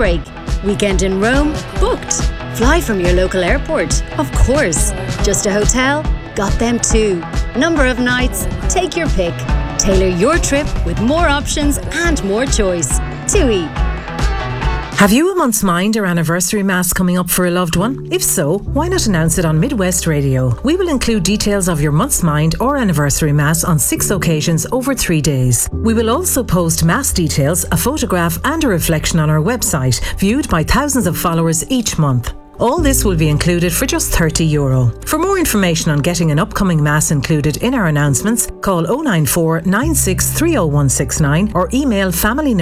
break. Weekend in Rome? Booked. Fly from your local airport? Of course. Just a hotel? Got them too. Number of nights? Take your pick. Tailor your trip with more options and more choice. TUI. Have you a month's mind or anniversary mass coming up for a loved one? If so, why not announce it on Midwest Radio? We will include details of your month's mind or anniversary mass on 6 occasions over 3 days. We will also post mass details, a photograph and a reflection on our website, viewed by thousands of followers each month. All this will be included for just €30. For more information on getting an upcoming mass included in our announcements, call 094 96 30169 or email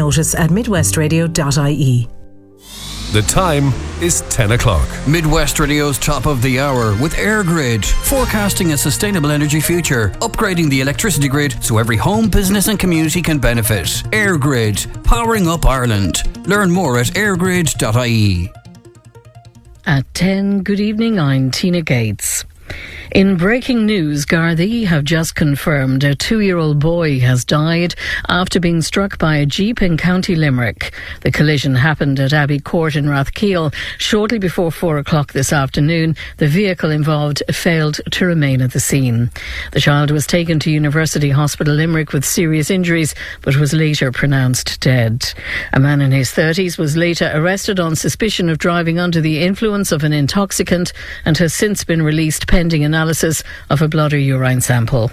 familynotice@midwestradio.ie. The time is 10 o'clock. Midwest Radio's top of the hour with AirGrid, forecasting a sustainable energy future, upgrading the electricity grid so every home, business and community can benefit. AirGrid, powering up Ireland. Learn more at airgrid.ie. At 10, good evening, I'm Tina Gates. In breaking news, Gardaí have just confirmed a 2-year-old boy has died after being struck by a jeep in County Limerick. The collision happened at Abbey Court in Rathkeil shortly before 4 o'clock this afternoon. The vehicle involved failed to remain at the scene. The child was taken to University Hospital Limerick with serious injuries, but was later pronounced dead. A man in his 30s was later arrested on suspicion of driving under the influence of an intoxicant and has since been released pending analysis of a blood or urine sample.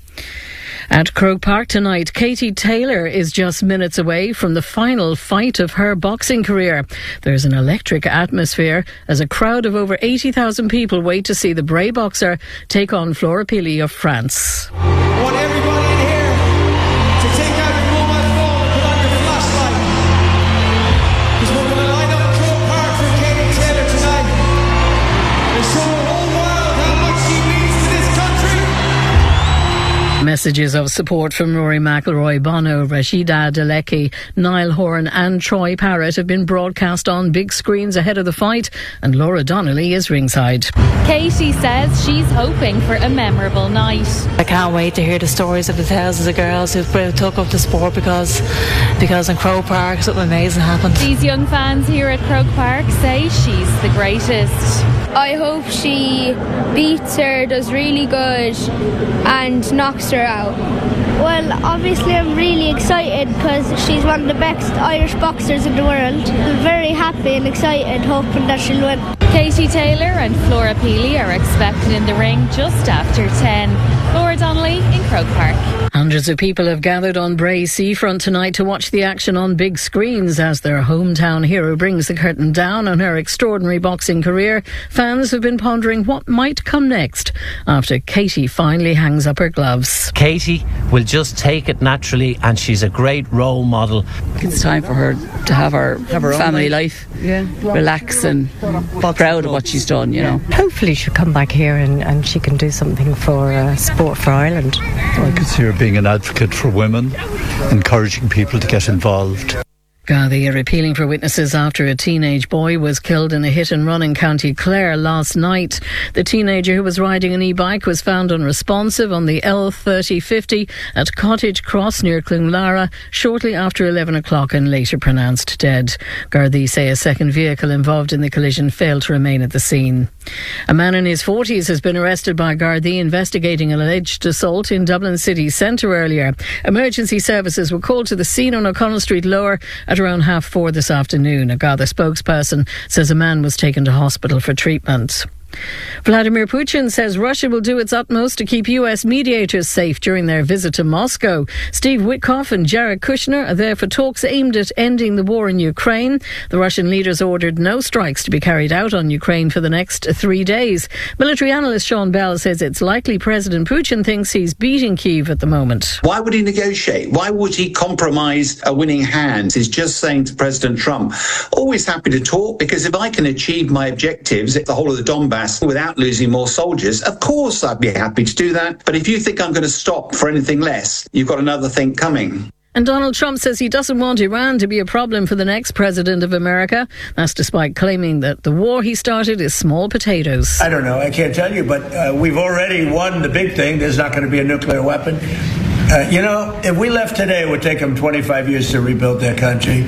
At Croke Park tonight, Katie Taylor is just minutes away from the final fight of her boxing career. There's an electric atmosphere as a crowd of over 80,000 people wait to see the Bray boxer take on Flora Pili of France. I want everybody in here to take out your mobile phone and put on your flashlight, because we're going to line up Croke Park for Katie Taylor tonight and show the whole world how much she means to this country. Messages of support from Rory McIlroy, Bono, Rashida Adeleke, Niall Horan and Troy Parrott have been broadcast on big screens ahead of the fight, and Laura Donnelly is ringside. Katie says she's hoping for a memorable night. I can't wait to hear the stories of the thousands of girls who took up the sport because in Croke Park something amazing happened. These young fans here at Croke Park say she's the greatest. I hope she beats her, does really good and knocks her out. Well, obviously I'm really excited because she's one of the best Irish boxers in the world. I'm very happy and excited, hoping that she'll win. Katie Taylor and Flora Pili are expected in the ring just after 10. Laura Donnelly in Croke Park. Hundreds of people have gathered on Bray Seafront tonight to watch the action on big screens as their hometown hero brings the curtain down on her extraordinary boxing career. Fans have been pondering what might come next after Katie finally hangs up her gloves. Katie will just take it naturally, and she's a great role model. It's time for her to have her family life, relax and proud of what she's done, you know. Hopefully she'll come back here and she can do something for sport for Ireland. I could see her being an advocate for women, encouraging people to get involved. Gardaí are appealing for witnesses after a teenage boy was killed in a hit and run in County Clare last night. The teenager who was riding an e-bike was found unresponsive on the L3050 at Cottage Cross near Clunglara shortly after 11 o'clock and later pronounced dead. Gardaí say a second vehicle involved in the collision failed to remain at the scene. A man in his 40s has been arrested by Gardaí investigating an alleged assault in Dublin city centre earlier. Emergency services were called to the scene on O'Connell Street Lower at around 4:30 this afternoon. A Garda spokesperson says a man was taken to hospital for treatment. Vladimir Putin says Russia will do its utmost to keep US mediators safe during their visit to Moscow. Steve Witkoff and Jared Kushner are there for talks aimed at ending the war in Ukraine. The Russian leaders ordered no strikes to be carried out on Ukraine for the next 3 days. Military analyst Sean Bell says it's likely President Putin thinks he's beating Kyiv at the moment. Why would he negotiate? Why would he compromise a winning hand? He's just saying to President Trump, always happy to talk, because if I can achieve my objectives, the whole of the Donbass, without losing more soldiers, of course I'd be happy to do that. But if you think I'm going to stop for anything less, you've got another thing coming. And Donald Trump says he doesn't want Iran to be a problem for the next president of America. That's despite claiming that the war he started is small potatoes. I don't know, I can't tell you, but we've already won the big thing. There's not going to be a nuclear weapon. If we left today, it would take them 25 years to rebuild their country.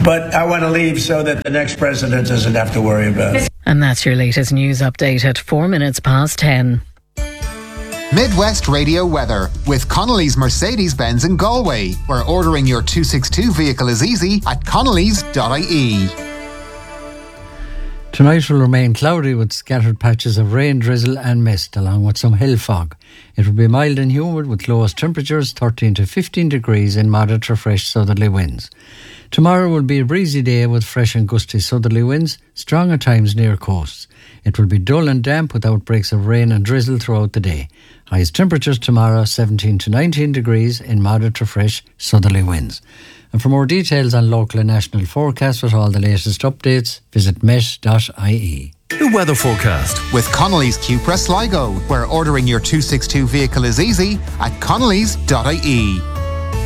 But I want to leave so that the next president doesn't have to worry about it. And that's your latest news update at 10:04. Midwest Radio weather with Connolly's Mercedes-Benz in Galway, where ordering your 262 vehicle is easy at connolly's.ie. Tonight will remain cloudy with scattered patches of rain, drizzle and mist, along with some hill fog. It will be mild and humid with lowest temperatures 13 to 15 degrees in moderate to fresh southerly winds. Tomorrow will be a breezy day with fresh and gusty southerly winds, strong at times near coasts. It will be dull and damp with outbreaks of rain and drizzle throughout the day. Highest temperatures tomorrow 17 to 19 degrees in moderate to fresh southerly winds. And for more details on local and national forecasts with all the latest updates, visit met.ie. The weather forecast with Connolly's Cupra Sligo, where ordering your 262 vehicle is easy at connolly's.ie.